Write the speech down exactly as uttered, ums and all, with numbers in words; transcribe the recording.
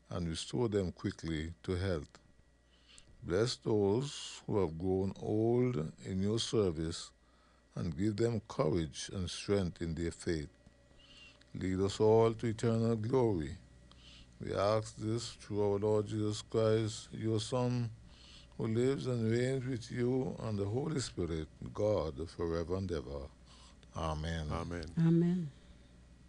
and restore them quickly to health. Bless those who have grown old in your service and give them courage and strength in their faith. Lead us all to eternal glory. We ask this through our Lord Jesus Christ, your Son, who lives and reigns with you and the Holy Spirit, God, forever and ever. Amen. Amen. Amen.